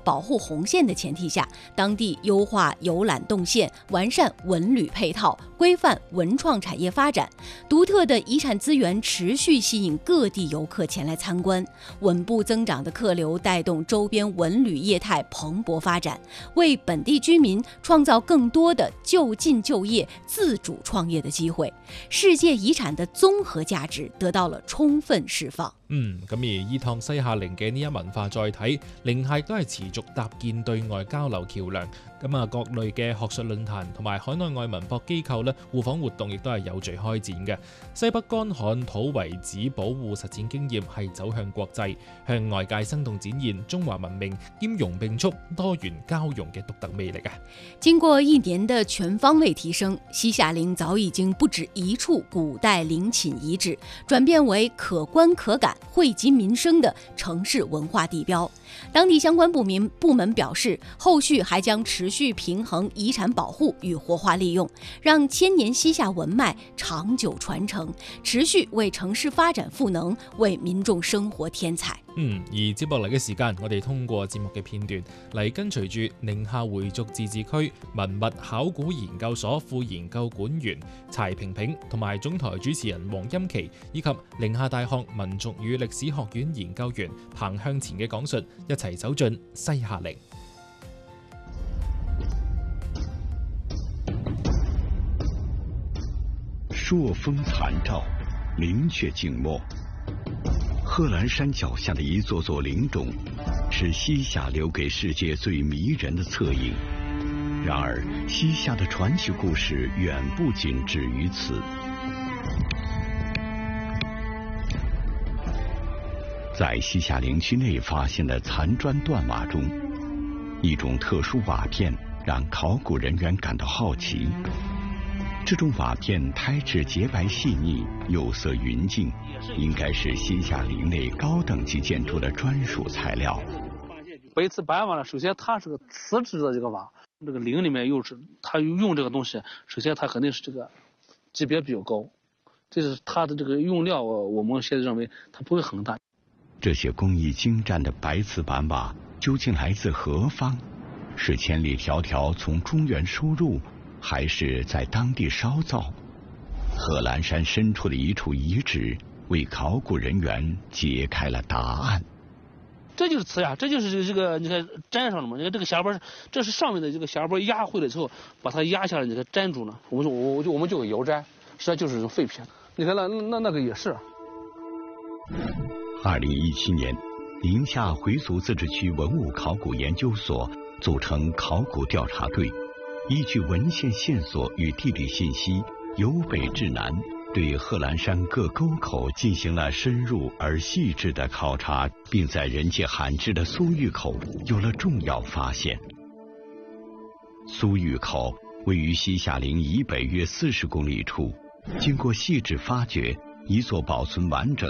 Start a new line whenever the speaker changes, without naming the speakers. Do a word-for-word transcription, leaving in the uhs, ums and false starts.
保护红线的前提下，当地优化游览动线，完善文旅配套，规范文创产业发展，独特的遗产资源持续吸引各地游客前来参观，稳步增长的客流带动周边文旅业态蓬勃发展，为本地居民创造更多的就近就业、自主创业的機會，世界遺產的綜合價值得到了充分釋放。
嗯，咁而依趟西夏陵嘅呢一文化載體，寧夏都係持續搭建對外交流橋梁。咁啊，各類嘅學術論壇同埋海內外文博機構咧互訪活動亦都係有序開展嘅。西北乾旱土遺址保護實踐經驗係走向國際，向外界生動展現中華文明兼容並蓄、多元交融嘅獨特魅力啊！
經過一年的全方位提升，西夏陵早已經不止一處古代陵寢遺址，轉變為可觀可感、惠及民生的城市文化地標。當地相關部門部門表示，後續還將持續平衡遺產保護與活化利用，讓千年西夏文脈長久傳承，持續為城市發展賦能，為民眾生活添彩。
嗯，而接落嚟嘅時間，我哋通過節目嘅片段嚟跟隨住寧夏回族自治區文物考古研究所副研究館員柴萍萍同埋總台主持人黃欽琪，以及寧夏大學民族與歷史學院研究員彭向前嘅講述，一齊走進西夏陵。
朔風殘照，靈雀靜默。贺蘭山腳下的一座座陵冢，是西夏留給世界最迷人的側影。然而，西夏的傳奇故事遠不僅止於此。在西夏陵區內發現的殘磚斷瓦中，一種特殊瓦片讓考古人員感到好奇。這種瓦片胎質潔白細膩，釉色勻靜，應該是西夏陵內高等級建築的專屬材料。
背瓷白瓦呢，首先它是個瓷質的這個瓦，這個陵裡面又是它用這個東西，首先它肯定是這個級別比較高，這是它的這個用料，我們現在認為它不會很大。
這些工藝精湛的白瓷板瓦究竟來自何方？是千里迢迢從中原輸入，還是在當地燒造？賀蘭山深處的一處遺址為考古人員揭開了答案。
這就是瓷呀，這就是這個你看粘上了嘛，你看這個匣板，這是上面的這個匣板壓匯了之後，把它壓下來，你看粘住了，我們我我就我們就有油粘，實際上就是這種廢片。你看那那那個也是。
二零一七年，寧夏回族自治區文物考古研究所組成考古調查隊，依據文獻線索與地理信息，由北至南對賀蘭山各溝口進行了深入而細緻的考察，並在人跡罕至的蘇峪口有了重要發現。蘇峪口位於西夏陵以北約四十公里處，經過細緻發掘，一座保存完整